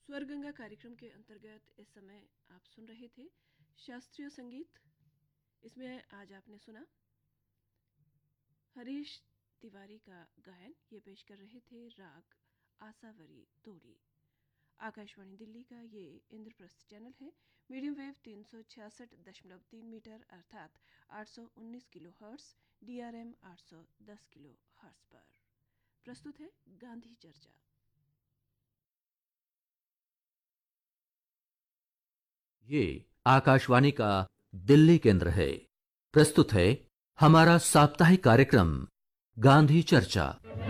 स्वरगंगा कार्यक्रम के अंतर्गत इस समय आप सुन रहे थे शास्त्रीय संगीत। इसमें आज आपने सुना हरीश तिवारी का गायन। ये पेश कर रहे थे राग आसावरी तोड़ी। आकाशवाणी दिल्ली का ये इंद्रप्रस्थ चैनल है। मीडियम वेव 366.3 मीटर अर्थात 819 kilo hertz, DRM 810 kilo hertz पर प्रस्तुत है गांधी चर्चा। ये आकाशवाणी का दिल्ली केंद्र है। प्रस्तुत है हमारा साप्ताहिक कार्यक्रम गांधी चर्चा।